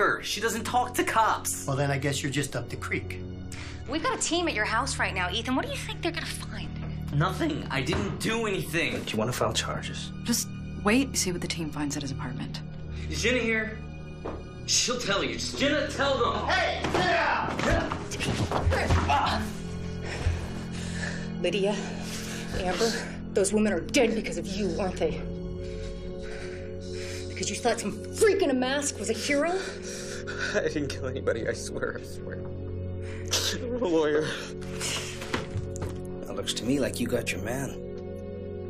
stalker. She doesn't talk to cops. Well, then I guess you're just up the creek. We've got a team at your house right now, Ethan. What do you think they're gonna find? Nothing. I didn't do anything. Do you want to file charges? Just wait, see what the team finds at his apartment. Is Jenna here? She'll tell you. Just Jenna, tell them. Hey, sit down! Lydia, Amber, those women are dead because of you, aren't they? Because you thought some freak in a mask was a hero? I didn't kill anybody, I swear. I'm a lawyer. It looks to me like you got your man.